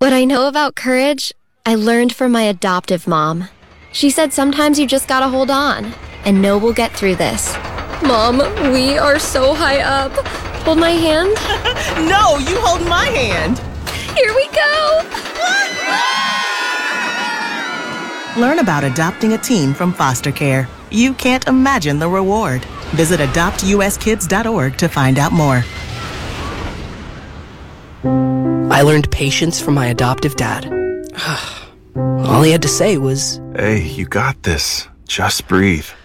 What I know about courage, I learned from my adoptive mom. She said sometimes you just gotta hold on, and know we'll get through this. Mom, we are so high up. Hold my hand. No, you hold my hand. Here we go. Learn about adopting a teen from foster care. You can't imagine the reward. Visit adoptuskids.org to find out more. I learned patience from my adoptive dad. All he had to say was, Hey, you got this. Just breathe.